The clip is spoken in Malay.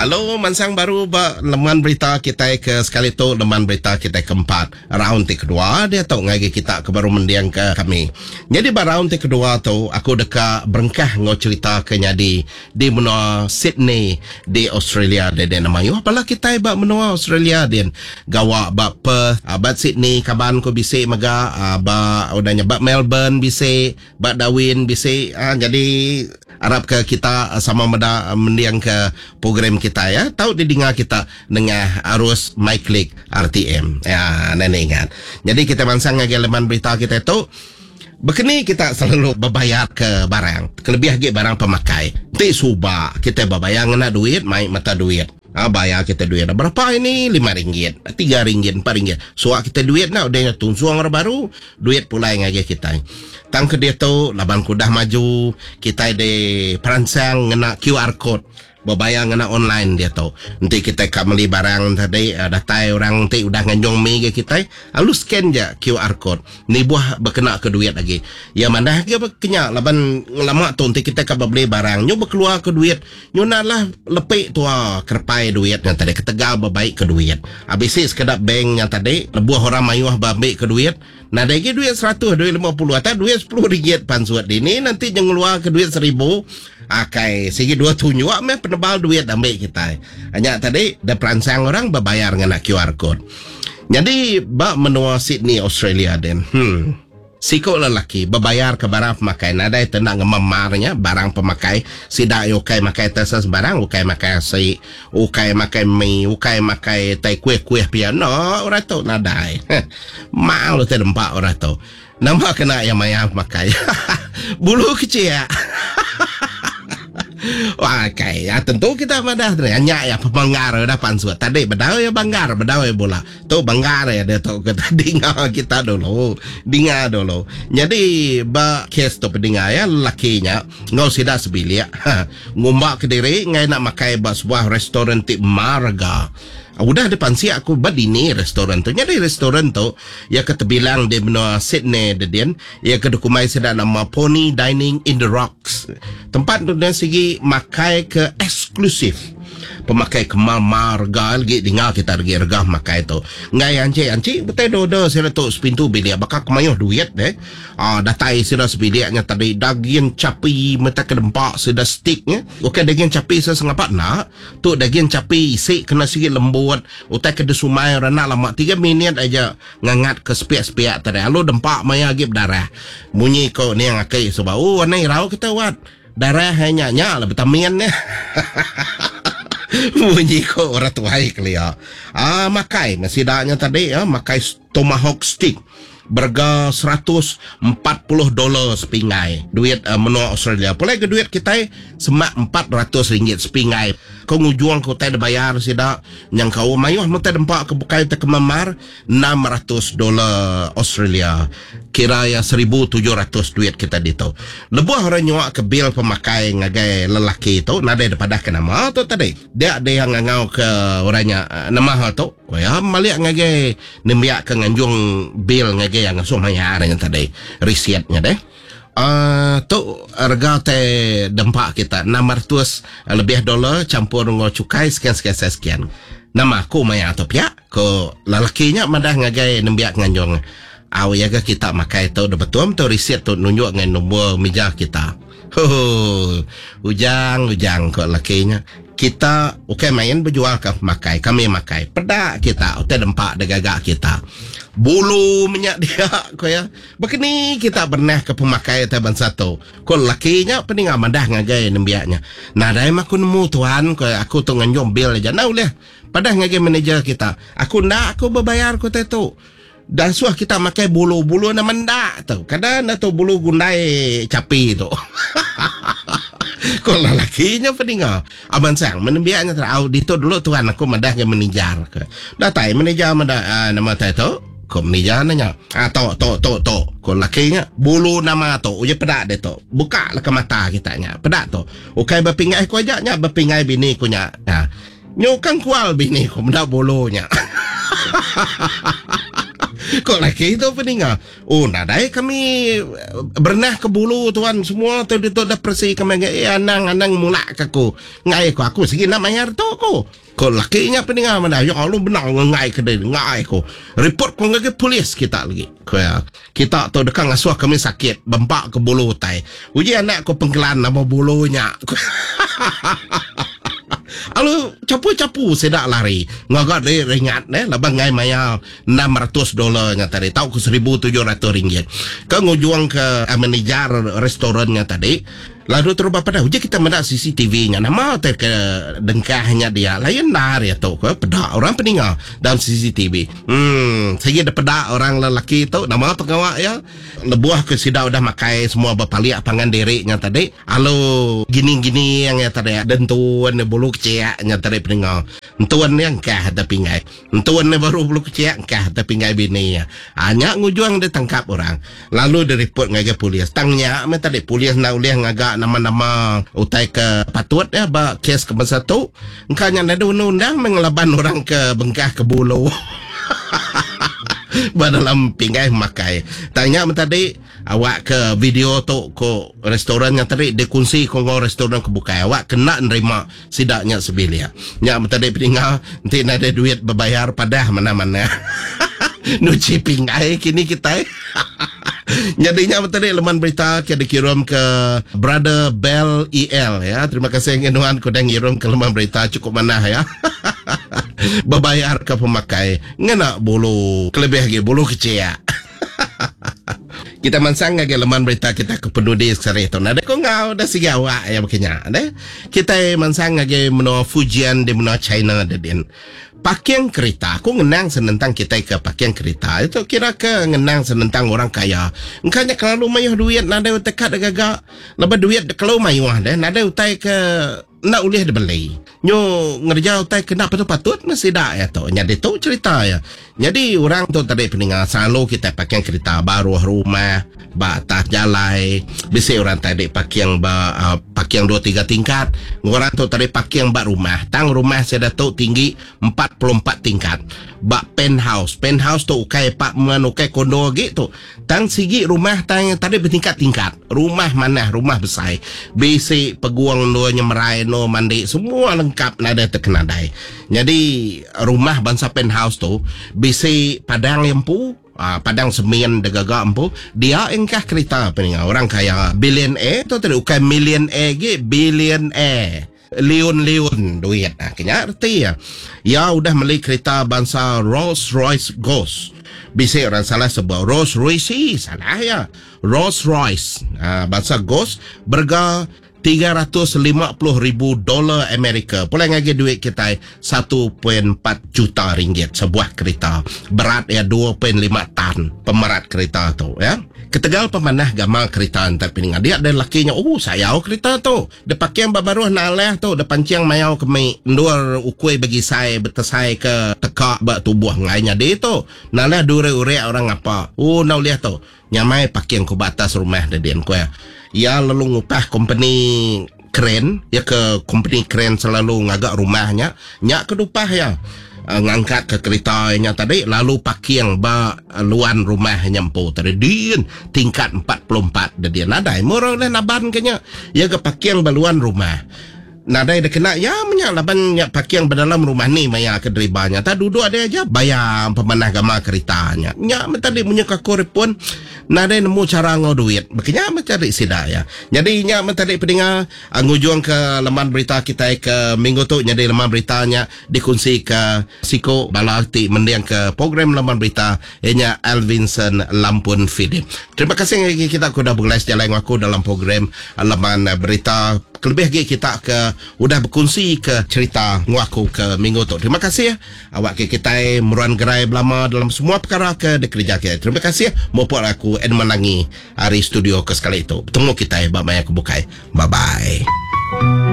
Halo, mansang baru leman berita kita ke sekali tu leman berita kita keempat. Round kedua dia tahu ngagi kita ke baru mendiang ke kami. Jadi round kedua tu aku dekat berengkah ngau cerita ke nyadi di menua Sydney di Australia dia nama yo apalah kita ba menua Australia dia gawa ba Perth, ba Sydney kaban ko bisi maga ba udahnya ba Melbourne bisi, ba Darwin bisi. Jadi harap ke kita sama mendiang ke program kita ya. Tahu didengar kita dengan arus MyClick RTM. Ya, nenek ingat. Jadi kita mansang ngagi leman berita kita tu. Begini kita selalu berbayar ke barang. Kelebih lagi barang pemakai. Ti suba kita berbayar ngena duit, mai mata duit. Bayar kita duit berapa ini? RM5, RM3, RM4. Suak kita duit nak udah tungsuang orang baru, duit pula yang ngagi kita. Tang ke dia tu laban kudah maju, kita de perancang ngena QR code. Berbayar ngena online dia tu. Nanti kita beli barang tadi datai orang nanti udah nganjong mi ke kita, lalu scan je QR code. Ni buah berkena ke duit lagi. Ya mana ke berkena laban lama tu nanti kita beli barang, nyo berkeluar ke duit. Nyo naklah lepik tu kerpai duit yang tadi ketegal berbaik ke duit. Habis sekedar bank yang tadi lebuh orang mayuh berbaik ke duit. Nah lagi duit 100, duit 50 atau duit RM10 pansuat ini nanti yang keluar ke duit 1,000. Akai segi dua tunjuk meh penebal duit ambil kita. Hanya tadi ada perancang orang berbayar dengan QR code. Jadi ba menua Sydney Australia den. Siko lelaki berbayar ke barang pemakai. Nada itu nak ngememarnya barang pemakai. Sidak ukai makai tersas barang, ukai makai si, ukai makai mie, ukai makai tai kuih-kuih piano. Orang tu nada. Mal tu dempak orang tu. Nama kena yang maya makai. Bulu kecil ya. Wah, ya tentu kita madah hanya ya pembanggar dah pansuat tadi bedau ya banggar bedau ya bola tu banggar ya dia tu kita dengar kita dulu jadi ba kes tu pendengar ya lakinya ngau sida sebilik ngumbak ke diri ngai nak makai ba sebuah restoran tip marga. Udah depan si aku badini restoran tu. Jadi restoran tu ya kata bilang di benua Sydney dedian ya kedukumai sedang nama Pony Dining in the Rocks. Tempat tu dari segi makai ke eksklusif. Pemakai kemal marga lagi dengar kita lagi regah makai tu. Ngai anci betul dodo sila tu sepintu bilik bakal kemayuh duit datai sila sebiliknya tadi daging capi mata kedempak sudah sticknya. Okey daging capi saya sengapat nak. Tu daging capi isi kena sikit lembut. Utai ke desumai orang nak lama 3 minit aja ngangat ke sepiak-sepiak tadi. Lalu dempak maya lagi berdarah. Bunyi kau ni yang akai sebab anai rau kita wat. Darah hanya lah vitaminnya. Bunyi kok orang tuai kelia. Makai nasidaknya tadi makai tomahawk stick. Berga $140 sepingai. Duit menua Australia. Pulai ke duit kita semak RM400 sepingai. Kau ngujuang kau tak bayar sidak. Yang kau mayuh mata dempak ke bukai tak kemamar $600 Australia. Kira ya 1,700 duit kita dito. Lebuh orang nyuak ke bil pemakai ngagai lelaki itu. Nada daripada ke nama tu tadi. Dia ada yang ngau ke orangnya nama tu. Ya maliak ngagai nembiak ke nganjung bil ngagai yang ngasuh mayar yang tadi. Resietnya deh. Tu harga te dempak kita $600 lebih dolar campur dengan cukai sekian. Nama aku mayar tu pihak. Ko lelakinya madah ngagai nembiak nganjung. Awiaga kita makai tu betul tu riset tu nunjuk dengan nombor meja kita. Ujang kok lakinya. Kita main berjual ke makai, kami makai. Pedak kita, utai dempak degagak kita. Bulu minyak dia kau ya. Begini kita pernah ke pemakai taban satu. Kau lakinya pening amadah ngagai nembiaknya. Nah, dah aku nemu tuan kau aku tu nganjong bil aja. Nah, boleh. Padah ngagai manager kita. Aku berbayar kau tu. Dan suah kita makai bulu na mendak tu. Kadang tu bulu gundai capi tu. Kalau lakinya peninggal abang sang menembiaknya auditor dulu tuan aku madah ke manager ke. Datai manager nama tu. Ko manager nanya. To. Ko lakinya bulu nama tu. Uja pedak dia tu. Buka lah ke mata kita nya. Pedak tu. Ukai berpingai ko aja nya berpingai bini ko nya. Nyokang kual bini ko mendak bulunya. Kok laki itu peninga. Oh, nadai kami berenah ke bulu tuan semua tu dah bersih kami anang mula aku. Ngai aku segi nak mayar tu aku. Kok lakinya peninga mana? Ya Allah benar ngai ke dia ngai aku. Report ko ngake polis kita lagi. Kita tu dekat ngasuh kami sakit bempak ke bulu tai. Uji anak ko penggelan nama bulunya. Alu capu-capu sedak lari. Ngagak dia ringat labang ngai mayal $600 nya tadi. Tahu ke $1,700. Ke ngujuang ke manajer restorannya tadi. Lalu terus apa dah? Uji kita menda CCTV-nya. Nama ke dengkahnya dia. Lain nar ya tu. Pedak orang peninggal dalam CCTV. Saya ada pedak orang lelaki tu. Nama tu kawak ya. Lebuah ke sidak udah makai semua berpaliak pangan deriknya tadi. Halo gini-gini yang ya tadi. Dan tuan bulu keceknya tadi peninggal. Tuan yang kah ada pingai. Tuan baru bulu kecek kah ada pingai bini ya. Hanya ngujuang dia tangkap orang. Lalu dia report ngaga polis. Tangnya tadi polis nak uliah ngaga nama-nama utai ke patut ya ba kes ke masa tu engkanya ada undang-undang mengelaban orang ke bengkah ke bulu dalam pinggai makai tanya tadi awak ke video tu ko restorannya tadi dikunci ko restoran kebuka awak kena nerima sidaknya sebilia nya tadi peninggal nanti ada duit berbayar padah mana-mana nuci pinggai kini kita jadinya tadi leman berita kita dikirim ke Brother Bell EL ya. Terima kasih ngenuan ko dang ngirim ke leman berita cukup mana ya. Berbayar ke pemakai ngena bulu kelebih lagi bulu kecil. Kita mansang ngage leman berita kita ke pendudi sekarang itu. Nada ko ngau dah sigawa ya bekenya. Kita mansang ngage meno Fujian di meno China dedin. Pakaian kereta, aku ngenang senentang kita ke pakaian kereta. Itu kira ke ngenang senentang orang kaya. Engkanya kalau mayuh duit, nada tekat agak lebih duit kalau mayuh deh. Nada utai ke nak ulih dibeli. Nyo ngerja utai kena patut masih dah ya tu. Jadi tu cerita ya. Jadi orang tu tadi peninggal selalu kita pakaian kereta baru rumah, batas jalai. Bisa orang tadi pakaian pakaian 2-3 tingkat. Orang tu tadi pakaian bak rumah. Tang rumah saya dah tahu tinggi 44 tingkat. Bak penthouse. Penthouse tu ukai apartment, ukai kondo gitu. Tang sigi rumah tang tadi bertingkat-tingkat. Rumah mana? Rumah besar. Basic peguang no nyemerai no mandi semua lengkap nada terkenadai. Jadi rumah bangsa penthouse tu basic padang lempu. Padang semen degagak empu dia engkah kereta peningal orang kaya billionaire tu tadi ukai millionaire ge billionaire leon duit kena arti ya udah beli kereta bangsa Rolls Royce Ghost bisa orang salah sebut Rolls Royce salah ya Rolls Royce bangsa Ghost berga $350,000 Amerika. Pula ngagi duit kita 1.4 juta ringgit sebuah kereta. Berat ya 2.5 tan pemerat kereta tu ya. Ketegal pemanah gama kereta antar peningan. Dia ada lakinya, sayau kereta tu. Dia pakai yang baru naleh tu. Dia pancing mayau kemi. Nduar ukui bagi saya betesai ke tekak bak tubuh ngainya dia tu. Naleh dure-ure orang apa. Nak lihat tu. Nyamai pakai yang ke batas rumah dia ku ya. Ya lalu ngupah company keren ya ke company keren selalu ngagak rumahnya nyak kedupah ya ngangkat ke keretanya tadi lalu pakai yang luan rumah nyampu tadi din tingkat 44 dia nadai murah dah naban kenya ya ke pakai yang baluan rumah nadai dah kena ya menyalaban ya pakai yang berdalam rumah ni maya ke deribanya tak duduk ada aja bayar pemanah gama keretanya nya tadi punya kakor pun nadai nemu cara ngau duit makanya mencari sida ya jadi nya tadi pendengar ngujuang ke leman berita kita ke minggu tu jadi leman beritanya dikunci ke Siko Balakti mendiang ke program leman berita nya Alvinson Lampun Philip. Terima kasih kita sudah bergelas jalan aku dalam program leman berita lebih lagi kita ke udah berkongsi ke cerita ngaku ke minggu tu. Terima kasih ya awak ke kita meruan gerai belama dalam semua perkara ke kerja kita. Terima kasih ya maupun aku Edman Langi hari studio ke sekali itu. Bertemu kita bab maya kebukai. Bye bye.